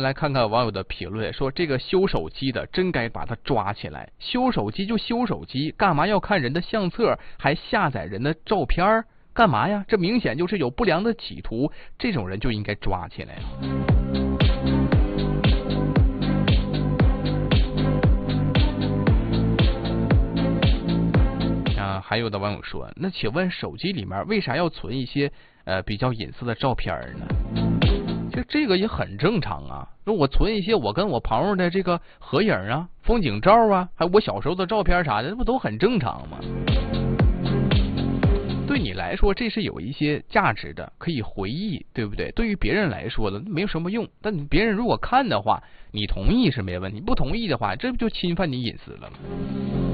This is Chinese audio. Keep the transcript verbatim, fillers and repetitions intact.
来看看网友的评论，说这个修手机的真该把他抓起来。修手机就修手机，干嘛要看人的相册，还下载人的照片？干嘛呀？这明显就是有不良的企图，这种人就应该抓起来。啊，还有的网友说，那请问手机里面为啥要存一些呃比较隐私的照片呢？其实这个也很正常啊，那我存一些我跟我朋友的这个合影啊、风景照啊，还有我小时候的照片啥的，这不都很正常吗？对你来说这是有一些价值的，可以回忆，对不对？对于别人来说呢，没有什么用，但别人如果看的话，你同意是没问题，不同意的话，这不就侵犯你隐私了吗？